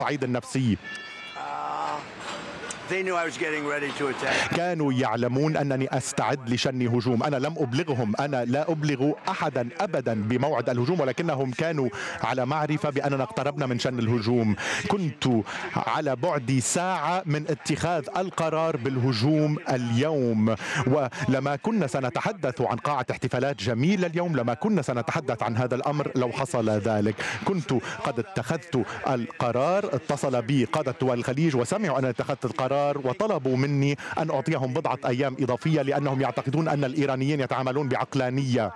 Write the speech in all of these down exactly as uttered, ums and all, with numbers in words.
الصعيد النفسي. كانوا يعلمون أنني أستعد لشن هجوم. أنا لم أبلغهم، أنا لا أبلغ أحدا أبدا بموعد الهجوم، ولكنهم كانوا على معرفة بأننا اقتربنا من شن الهجوم. كنت على بعد ساعة من اتخاذ القرار بالهجوم اليوم، ولما كنا سنتحدث عن قاعة احتفالات جميلة اليوم، لما كنا سنتحدث عن هذا الأمر لو حصل ذلك. كنت قد اتخذت القرار. اتصل بي قادة دول الخليج وسمعوا أن اتخذت القرار وطلبوا مني أن أعطيهم بضعة أيام إضافية لأنهم يعتقدون أن الإيرانيين يتعاملون بعقلانية.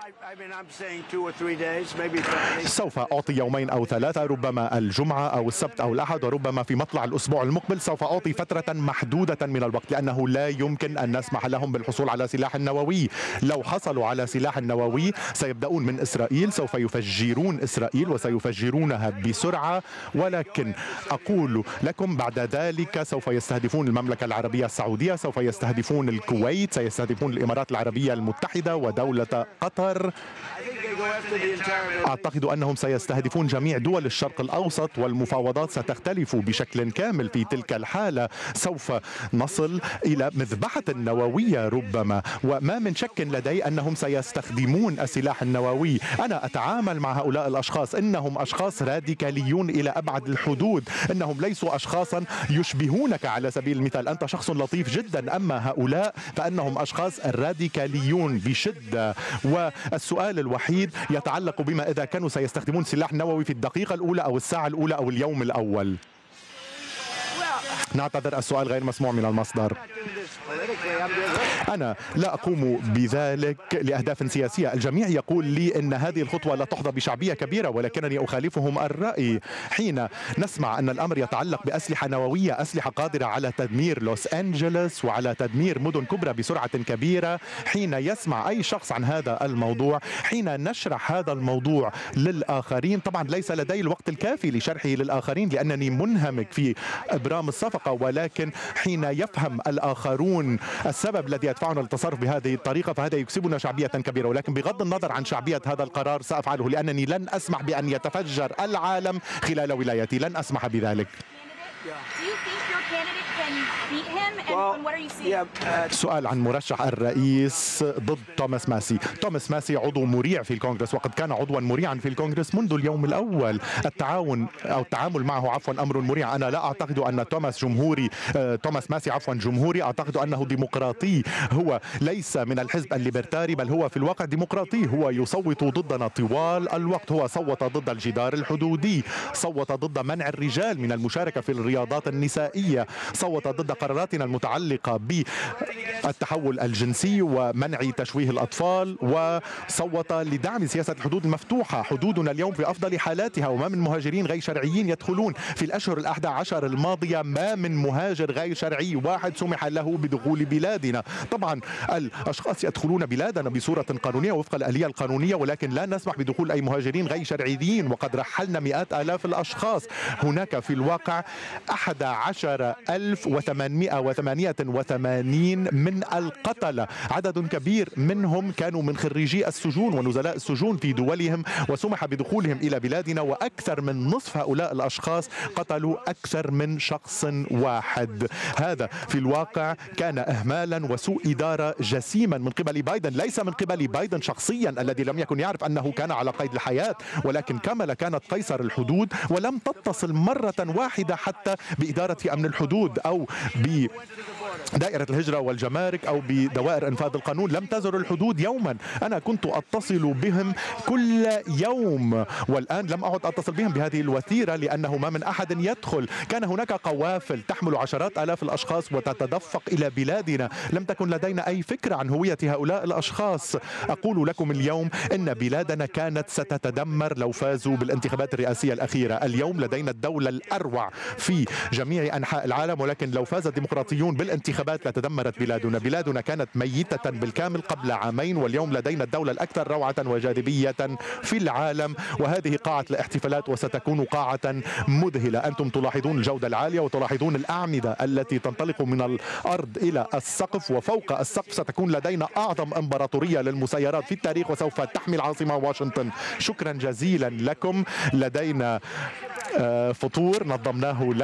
سوف أعطي يومين أو ثلاثة، ربما الجمعة أو السبت أو الأحد، وربما في مطلع الأسبوع المقبل سوف أعطي فترة محدودة من الوقت، لأنه لا يمكن أن نسمح لهم بالحصول على سلاح نووي. لو حصلوا على سلاح نووي سيبدأون من إسرائيل، سوف يفجرون إسرائيل وسيفجرونها بسرعة، ولكن أقول لكم بعد ذلك سوف يستهدفون المملكة العربية السعودية، سوف يستهدفون الكويت، سيستهدفون الإمارات العربية المتحدة ودولة قطر. أعتقد أنهم سيستهدفون جميع دول الشرق الأوسط، والمفاوضات ستختلف بشكل كامل. في تلك الحالة سوف نصل إلى مذبحة نووية ربما، وما من شك لدي أنهم سيستخدمون السلاح النووي. أنا أتعامل مع هؤلاء الأشخاص، إنهم أشخاص راديكاليون إلى أبعد الحدود، إنهم ليسوا أشخاصا يشبهونك على سبيل المثال. أنت شخص لطيف جدا، أما هؤلاء فإنهم أشخاص راديكاليون بشدة. والسؤال الوحيد يتعلق بما إذا كانوا سيستخدمون سلاح نووي في الدقيقة الأولى أو الساعة الأولى أو اليوم الأول. نعتذر، السؤال غير مسموع من المصدر. أنا لا أقوم بذلك لأهداف سياسية. الجميع يقول لي أن هذه الخطوة لا تحظى بشعبية كبيرة، ولكنني أخالفهم الرأي. حين نسمع أن الأمر يتعلق بأسلحة نووية، أسلحة قادرة على تدمير لوس أنجلوس وعلى تدمير مدن كبرى بسرعة كبيرة، حين يسمع أي شخص عن هذا الموضوع، حين نشرح هذا الموضوع للآخرين، طبعا ليس لدي الوقت الكافي لشرحه للآخرين لأنني منهمك في إبرام الصفقة، ولكن حين يفهم الآخرون السبب الذي يدفعنا للتصرف بهذه الطريقة فهذا يكسبنا شعبية كبيرة. ولكن بغض النظر عن شعبية هذا القرار سأفعله، لأنني لن أسمح بأن يتفجر العالم خلال ولايتي، لن أسمح بذلك. سؤال عن مرشح الرئيس ضد توماس ماسي. توماس ماسي عضو مريع في الكونغرس، وقد كان عضوا مريعا في الكونغرس منذ اليوم الأول. التعاون أو التعامل معه عفوا أمر مريع. أنا لا أعتقد أن توماس جمهوري توماس ماسي عفوا جمهوري، أعتقد أنه ديمقراطي. هو ليس من الحزب الليبرتاري، بل هو في الواقع ديمقراطي. هو يصوت ضدنا طوال الوقت. هو صوت ضد الجدار الحدودي، صوت ضد منع الرجال من المشاركة في الرياضات النسائية، صوت ضد قراراتنا المتعلقة بالتحول الجنسي ومنع تشويه الأطفال، وصوت لدعم سياسة الحدود المفتوحة. حدودنا اليوم في أفضل حالاتها، وما من مهاجرين غير شرعيين يدخلون. في الأشهر الأحد عشر الماضية ما من مهاجر غير شرعي واحد سمح له بدخول بلادنا. طبعا الأشخاص يدخلون بلادنا بصورة قانونية وفق الآلية القانونية، ولكن لا نسمح بدخول أي مهاجرين غير شرعيين، وقد رحلنا مئات آلاف الأشخاص. هناك في الواقع أحد عشر ألف وثمانمائة وثمانية وثمانين من القتلة، عدد كبير منهم كانوا من خريجي السجون ونزلاء السجون في دولهم، وسمح بدخولهم إلى بلادنا، وأكثر من نصف هؤلاء الأشخاص قتلوا أكثر من شخص واحد. هذا في الواقع كان إهمالا وسوء إدارة جسيما من قبل بايدن، ليس من قبل بايدن شخصيا الذي لم يكن يعرف أنه كان على قيد الحياة، ولكن كاملا كانت قيصر الحدود ولم تتصل مرة واحدة حتى بإدارة أمن الحدود أو ب دائرة الهجرة والجمارك أو بدوائر إنفاذ القانون. لم تزر الحدود يوما. أنا كنت أتصل بهم كل يوم، والآن لم أعد أتصل بهم بهذه الوتيرة لأنه ما من أحد يدخل. كان هناك قوافل تحمل عشرات آلاف الأشخاص وتتدفق إلى بلادنا. لم تكن لدينا أي فكرة عن هوية هؤلاء الأشخاص. أقول لكم اليوم إن بلادنا كانت ستتدمر لو فازوا بالانتخابات الرئاسية الأخيرة. اليوم لدينا الدولة الأروع في جميع أنحاء العالم، ولكن لو فاز الديمقراطيون بالانتخابات انتخابات لتدمرت بلادنا. بلادنا كانت ميتة بالكامل قبل عامين، واليوم لدينا الدولة الأكثر روعة وجاذبية في العالم، وهذه قاعة الاحتفالات وستكون قاعة مذهلة. أنتم تلاحظون الجودة العالية وتلاحظون الأعمدة التي تنطلق من الأرض إلى السقف، وفوق السقف ستكون لدينا أعظم إمبراطورية للمسيرات في التاريخ، وسوف تحمي العاصمة واشنطن. شكرا جزيلا لكم. لدينا فطور نظمناه